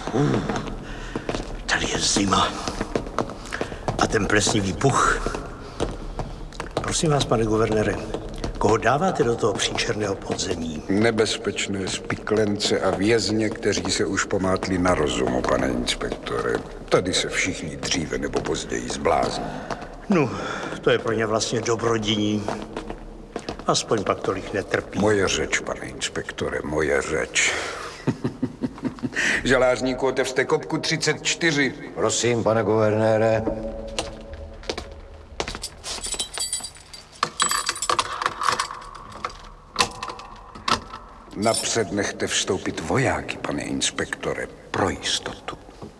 Tady je zima. A ten plesnivý puch. Prosím vás, pane guvernére, koho dáváte do toho příčerného podzemí? Nebezpečné spiklence a vězně, kteří se už pomátli na rozumu, pane inspektore. Tady se všichni dříve nebo později zblázní. No, to je pro ně vlastně dobrodiní. Aspoň pak tolik netrpí. Moje řeč, pane inspektore, moje řeč. Žalářníku, otevřte kopku 34. Prosím, pane guvernére. Napřed nechte vstoupit vojáky, pane inspektore, pro jistotu.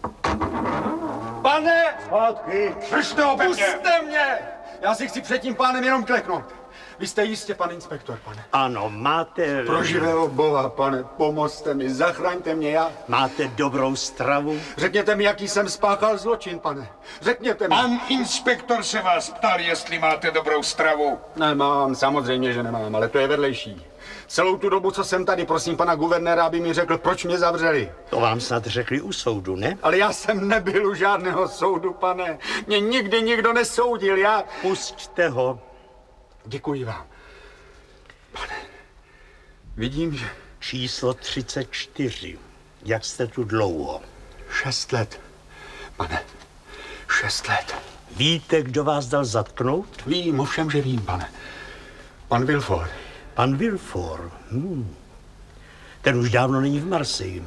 Pane! Zpátky! Držte ho, puste mě! Já si chci před tím pánem jenom kleknout. Vy jste jistě pan inspektor, pane. Ano, máte... Pro živého boha, pane, pomozte mi, zachraňte mě, já. Máte dobrou stravu? Řekněte mi, jaký jsem spáchal zločin, pane. Řekněte mi. Pan inspektor se vás ptal, jestli máte dobrou stravu. Nemám, samozřejmě, že nemám, ale to je vedlejší. Celou tu dobu, co jsem tady, prosím pana guvernéra, aby mi řekl, proč mě zavřeli. To vám snad řekli u soudu, ne? Ale já jsem nebyl u žádného soudu, pane. Mě nikdy nikdo nesoudil, já... Pusťte ho. Děkuji vám. Pane, vidím, že... Číslo 34. Jak jste tu dlouho? 6 let. Pane, 6 let. Víte, kdo vás dal zatknout? Vím, ovšem, že vím, pane. Pan Villefort. Pan Villefort. Ten už dávno není v Marseille.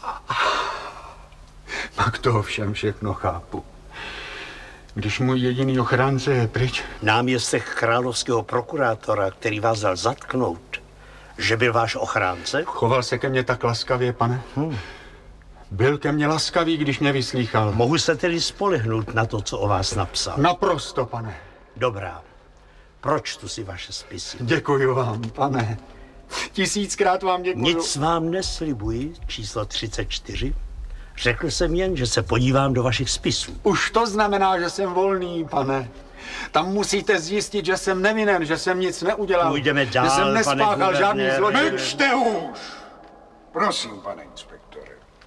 Pak to ovšem všechno chápu. Když můj jediný ochránce je pryč... Náměstek královského prokurátora, který vás dal zatknout, že byl váš ochránce? Choval se ke mně tak laskavě, pane. Byl ke mně laskavý, když mě vyslýchal. Mohu se tedy spolehnout na to, co o vás napsal? Naprosto, pane. Dobrá. Proč tu si vaše spisy? Děkuji vám, pane. 1000krát vám děkuji. Nic vám neslibuji, číslo 34. Řekl jsem jen, že se podívám do vašich spisů. Už to znamená, že jsem volný, pane. Tam musíte zjistit, že jsem nevinen, že jsem nic neudělal. Půjdeme dál, že jsem pane nespáchal žádný guvernére. zločin. Mlčte už! Prosím, pane inspektore.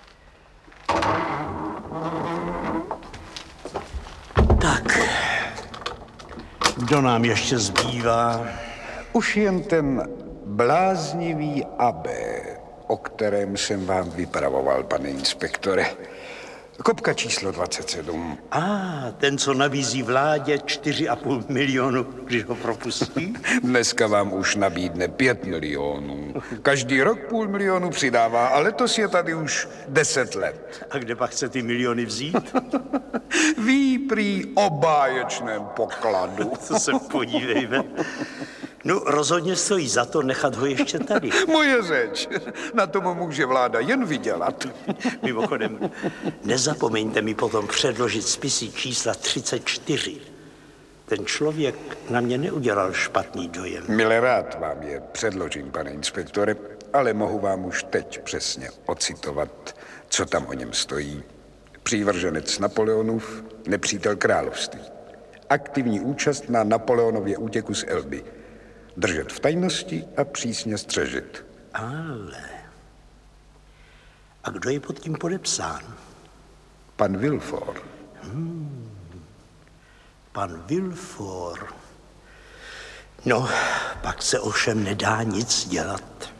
Tak, kdo nám ještě zbývá? Už jen ten bláznivý abbé, o kterém jsem vám vypravoval, pane inspektore. Kopka číslo 27. Ten, co nabízí vládě 4,5 milionu, když ho propustí? Dneska vám už nabídne 5 milionů. Každý rok 500 000 přidává, a letos je tady už 10 let. A kde pak chce ty miliony vzít? Ví prý o báječném pokladu. To se podívejme. No, rozhodně stojí za to nechat ho ještě tady. Moje řeč. Na tom může vláda jen vydělat. Mimochodem, nezapomeňte mi potom předložit spisy čísla 34. Ten člověk na mě neudělal špatný dojem. Mile rád vám je předložím, pane inspektore, ale mohu vám už teď přesně ocitovat, co tam o něm stojí. Přívrženec Napoleonův, nepřítel království. Aktivní účast na Napoleonově útěku z Elby. Držet v tajnosti a přísně střežit. Ale... A kdo je pod tím podepsán? Pan Villefort. Pan Villefort. No, pak se ovšem nedá nic dělat.